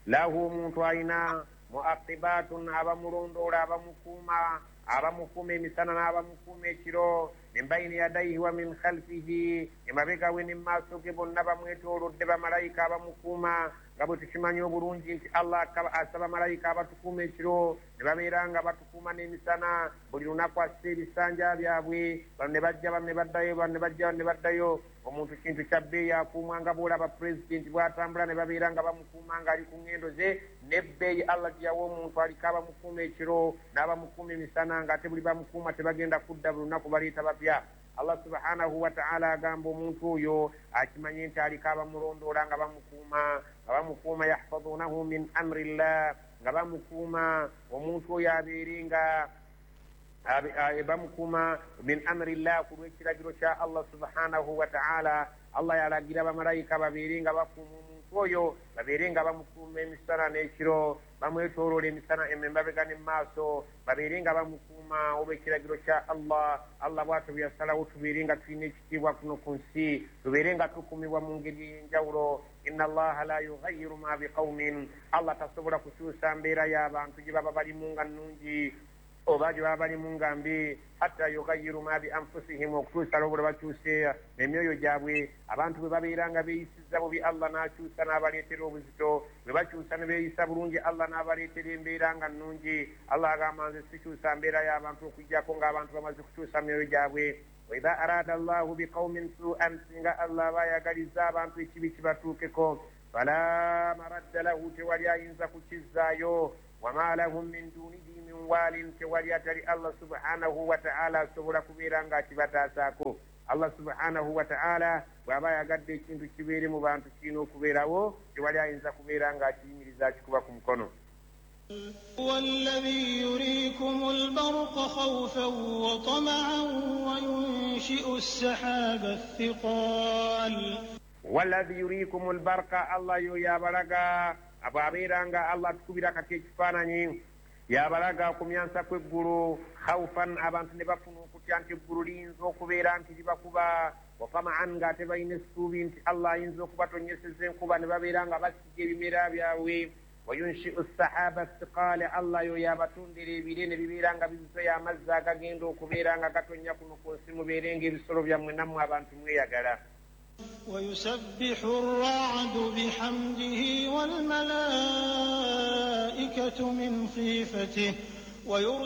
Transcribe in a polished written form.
lahu muntu alina muaqibatun abamulondoola abamukuuma emisana n'abamukuuma ekiro min bayini yadayhi wa min khalfihi emabega we ne maaso ge bonna bamwetoolodde bamalayika abamukuuma nga bwe tukimanyi obulungi nti allah asaba malayika abatukuuma ekiro ne babeera nga batukuuma n'emisana buli lunaku assa ebisanja byabwe bano ne bajja bano ne baddayo bano ne bajja bano ne baddayo omuntu kintu kya bbeeyi akuumwa nga bwolaba pulezidenti bw'atambula ne babeera nga bamukuuma ng'ali ku ngendo ze n'ebbeeyi allah gye yawa omuntu aliko abamukuuma ekiro n'abamukuuma emisana ng'ate buli bamukuuma tebagenda kudda buli lunaku baleeta bapya. Allah subhanahu wa ta'ala agamba omuntu oyo akimanye nti aliko abamulondoola nga bamukuuma yahfazunahu min amrillah nga bamukuuma omuntu oyo abeere nga bamukuuma min amrillah ku lw'ekiragiro kya Allah subhanahu wa ta'ala. Allah yalagira bamalayika babeere nga bakuuma omuntu oyo babeere nga bamukuuma emisana n'ekiro bamwetooloola emisana emabega ne maaso babeere nga bamukuuma olw'ekiragiro kya Allah. Allah bw'atyo bwe yasalawo tubeere nga tulina ekitiibwa kuno ku nsi tubeere nga tukuumibwa mu ngeri ey'enjawulo. inna allaha la yughayyiru ma biqawmin Allah tasobola kukyusa mbeera y'abantu gye baba balimu nga nnungi oba gye baba balimu nga mbi hatta yughayyiru ma bi anfusihim okutuusa lwo bwe bakyuse emyoyo gyabwe. abantu bwe babeera nga beeyisizza bubi Allah n'akyusa n'abaleetera obuzito bwe bakyusa ne beeyisa bulungi Allah n'abaleetera embeera nga nnungi. Allah agamba nze sikyusa mbeera y'abantu okuggyako ng'abantu bamaze kukyusa emyoyo gyabwe. wa idha arada allahu biqawmin su'an singa Allah aba ayagalizza abantu ekibi kibatuukeko fala maradda lahu tewali ayinza kukizzaayo wama lahum min dunihi min walin tewali atali Allah subhanahu wa ta'ala asobola kubeera ng'akibataasako. Allah subhanahu wa ta'ala bw'aba ayagadde ekintu kibeere mu bantu kirina okubeerawo tewali ayinza kubeera ng'akiyimiriza akikuba ku mukono. والذي يريكم البرق خوفا وطمعا وينشئ السحاب الثقال. والذي يريكم البرق الله يابلغا ababeeranga Allah tukubira kati ekifaananyi yabalaga kumyansa kw'eggulu khawfan abantu ne bafuna okutya nti eggulu liyinza okubeera nti libakuba watamaan ng'ate balina essuubi nti Allah ayinza okubatonnyeseza enkuba ne babeera nga basiga ebimera byabwe. wayunshi'u sahaba thiqaali Allah yo yabatondera ebire ne bibeera nga bizuya amazzi agagenda okubeera nga gatonnya kuno ku nsi mubeere ng'ebisolo byammwe nammwe abantu mweyagala. ويسبح الرعد بحمده والملائكة من خيفته